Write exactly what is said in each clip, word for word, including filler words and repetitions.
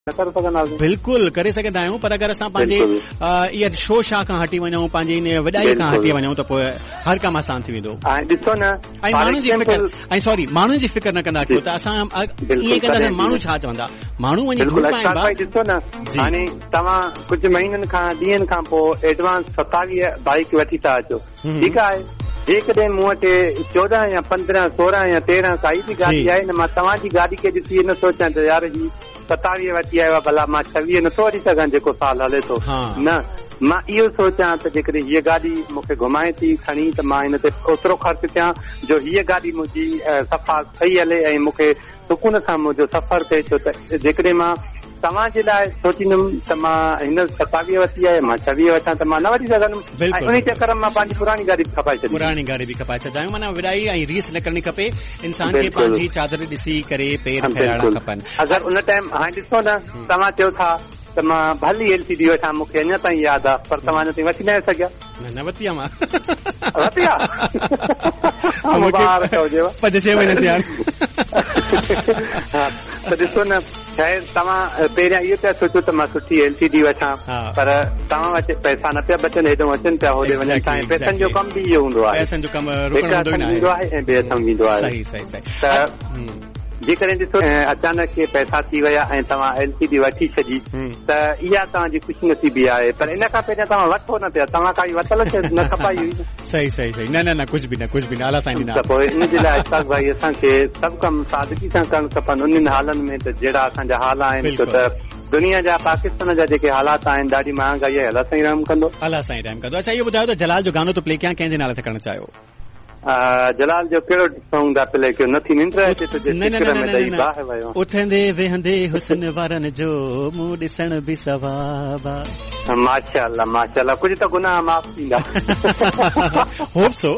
करे सघंदासीं? बिल्कुलु करे सघंदा आहियूं, पर अगरि असां पंहिंजे इहा शो शा खां हटी वञूं, पंहिंजे इन वॾाई खां हटी वञूं त पोइ हर कमु आसान थी वेंदो। ऐं ॾिसो न, ऐं माण्हुनि जी फिकर ऐं सॉरी माण्हुनि जी फिकर न कंदा कयो त असां ईअं कंदासीं माण्हू छा चवंदा, माण्हू वञी ॾिसो न, हाणे तव्हां कुझु महीननि खां ॾींहंनि खां पोइ एडवांस सतावीह बाइक वठी था अचो, ठीकु आहे। जेकॾहिं मूं वटि चोॾहं या पंद्रहं सोरहं या तेरहं काई बि गाॾी आहे न, मां तव्हांजी गाॾी खे ॾिसी न सोचां त यार जी सतावीह वठी आयो आहे, भला मां छवीह नथो वठी सघां जेको साल हले थो, न मां इहो सोचां त जेकॾहिं हीअ गाॾी मूंखे घुमाए थी खणी त मां हिन ते ओतिरो ख़र्च कयां जो हीअ गाॾी मुंहिंजी सफ़ा सही हले ऐं मूंखे सुकून सां मुंहिंजो सफ़र थिए। छो त जेकॾहिं मां तव्हांजे लाइ सोचींदुमि त मां हिन सतावीह वठी आहे, मां छवीह वठां त मां न वठी सघंदुमि, ऐं उन चकर मां पंहिंजी पुराणी गाॾी खपाए छॾी पुराणी गाॾी बि खपाए छॾायूं। माना विड़ाई ऐं रीस न करणी खपे, इंसान खे पंहिंजी चादर ॾिसी करे पेर फैलाइणा खपनि। अगरि उन टाइम हाणे ॾिसो न, तव्हां चयो था त मां भली एल सी डी वठां, मूंखे अञा ताईं यादि आहे, पर तव्हां अञा ताईं वठी न सघिया। न वठी आहे मां वठी आहे पंज छह महीने थिया। हा त ॾिसो न, शायदि तव्हां पहिरियां इहो पिया सोचो त मां सुठी एल सी डी वठां, पर तव्हां वटि पैसा न पिया बचनि, हेॾो अचनि पिया होॾे वञनि, पैसनि जो कमु बि इहो हूंदो आहे, पैसनि जो कमु ईंदो आहे ऐं बेहसम ईंदो आहे। त जेकॾहिं ॾिसो अचानक के पैसा थी विया ऐं तव्हां एल सी डी वठी छॾी त इहा तव्हांजी ख़ुशि नसीबी आहे, पर इन खां पहिरियां तव्हां वठो न पिया, तव्हां काई वतल न खपाई हुई। सही सही सही, न न न कुझु बि न कुझु बि न अला साईं। त पोइ इन जे लाइ असां भाई असांखे सभु कमु सादगी सां करणु खपनि उन्हनि हालनि में त जहिड़ा असांजा हाल आहिनि। छो त दुनिया जा पाकिस्तान जा जेके हालात आहिनि, ॾाढी महांगाई आहे, अला साईं रहम कंदो, अला साईं रहम कंदो। अच्छा इहो ॿुधायो त जलाल जो गानो तो प्ले कयां, कंहिंजे नाले ते करणु चाहियो? जलाल जो कहिड़ो सॉन्ग था प्ले कयो? नथी निंड अचे त जिक्र में ॾेई बाहि वियो, उथंदे वेहंदे हुस्न वारनि जो मूं ॾिसण बि सवाब। माशाअल्लाह माशाअल्लाह, कुझु त गुनाह माफ़ थींदा। Hope so.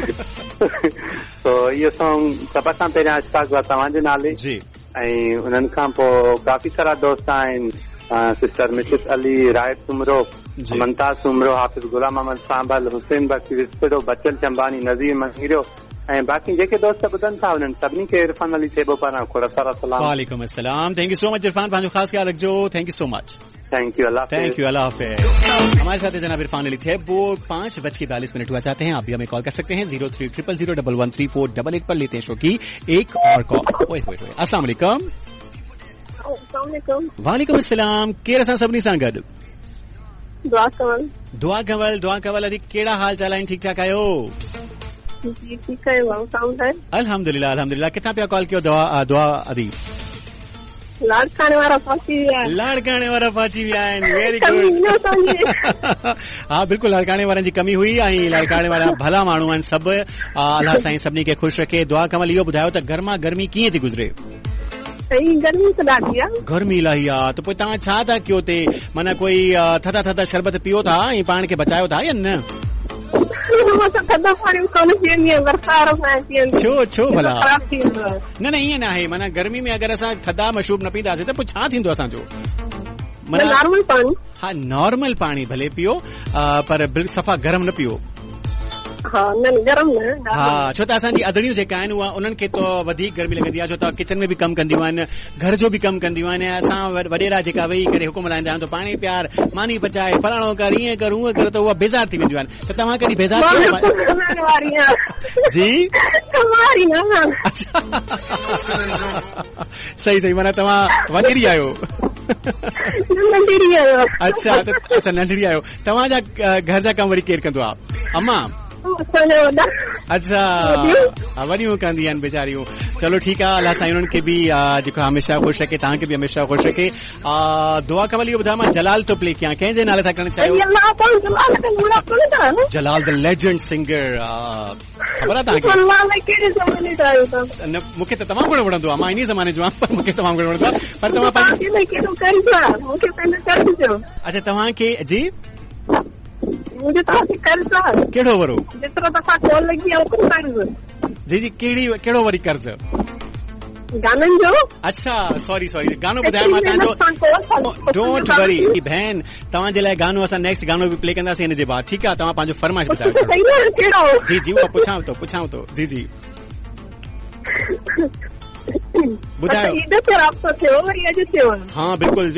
तो इहो सॉन्ग सभ खां पहिरियां अशफाक़ आहे तव्हांजे नाले जी, ऐं उन्हनि खां पोइ काफ़ी सारा दोस्त आहिनि, सिस्टर मिसिस अली, रायत सुमरो, मुमताज सुमरो, हाफ़िज़ गुलाम अहमद सांभल, हुसैन बख्शी विस्परो, बचल चंबानी, नज़ीर मंगीरो ऐं बाक़ी जेके दोस्त ॿुधनि था उन्हनि सभिनी खे इरफान अली चइबो पारां खोड़ सारा सलाम। वालेकुम अस्सलाम, thank you so much Irfan, पंहिंजो ख़ासि ख्याल रखिजो, thank you so much. Thank U, Allah thank U, अल्लाह हाफिज़। हमारे साथ जनाब इरफान अली थे, वो पांच बज के बयालीस मिनट हुआ चाहते हैं, आप भी हमें कॉल कर सकते हैं जीरो थ्री ट्रिपल जीरो double one three four double eight पर। लेते हैं शो की एक और कॉल। अस्सलाम वालेकुम। वालेकुम अस्सलाम, केर असां सभिनी सां गॾु? दुआ कवल। दुआ कवल, दुआ कवल अदी कहिड़ा हाल चाल आहिनि? ठीकु ठाक आहियो? जी ठीकु आहे, अल्हम्दुलिल्लाह अल्हम्दुलिल्लाह। किथां पिया कॉल कयो दुआ दुआ अदी? लाड़काणे वारा पहुची विया आहिनि। लाड़काणे वारा पहुची विया आहिनि, वेरी गुड। हा बिल्कुलु, लाड़काणे वारनि जी कमी हुई ऐं लाड़काणे वारा भला माण्हू आहिनि सभु। अल्लाह साईं सभिनी खे ख़ुशि रखे। दुआ कवल इहो ॿुधायो त गर्मा गर्मी कीअं थी गुज़रे? गर्मी त ॾाढी आहे, गर्मी इलाही आहे, त पोइ तव्हां छा था कयो ते? माना कोई थधा थधा शरबत पियो था ऐं पाण खे बचायो था या न? छो छो भला? न न ईअं न आहे, माना गर्मी में अगरि असां थधा मशरूब न पींदासीं त पोइ छा थींदो असांजो? नॉर्मल पाणी। हा नॉर्मल पाणी भले पियो, पर सफ़ा गरम न पियो। हा न गरम न। हा छो त असांजी अदड़ियूं जेका आहिनि उहा उन्हनि खे तो वधीक गर्मी लॻंदी आहे, छो त किचन में बि कमु कंदियूं आहिनि, घर जो बि कमु कंदियूं आहिनि। असां वॾेरा जेका वेही करे हुकुम हलाईंदा आहियूं त पाणी प्यार, मानी पचाए, फलाणो कर, ईअं कर, उअं कर, त उहा बेज़ार थी वेंदियूं आहिनि। त तव्हां कॾहिं बेज़ार जी? सही सही, माना तव्हां वॾेरी आहियो? अच्छा अच्छा नंढड़ी आहियो। तव्हांजा घर जा कम वरी केरु कंदो आहे? अम्मा? अच्छा वॾियूं कंदी आहिनि वीचारियूं। चलो ठीकु आहे, अलाह साईं उन्हनि खे बि जेको हमेशा ख़ुशि रखे, तव्हांखे बि हमेशा ख़ुशि रखे। दुआ कवल इहो ॿुधायो, मां जलाल तो प्ले कयां, कंहिंजे नाले था करणु चाहियो? जलाल द लेजेंड सिंगर, ख़बर आहे तव्हांखे? मूंखे त तमामु घणो वणंदो आहे, मां इन ज़माने जो आहियां, पर मूंखे तमामु घणो वणंदो आहे। पर तव्हां अच्छा तव्हांखे जी कहिड़ो वरो? जी जी कहिड़ी कहिड़ो वरी कर्ज़? गाननि जो। अच्छा सॉरी सॉरी, गानो ॿुधायो मां तव्हांजो। डोंट वरी भेण, तव्हांजे लाइ गानो असां नेक्स्ट गानो बि प्ले कंदासीं हिन जे बाद, ठीकु आहे? तव्हां पंहिंजो फरमाइश ॿुधायो। जी जी उहा पुछांव थो पुछांव थो जी जी ॿुधायो। हाँ बिल्कुल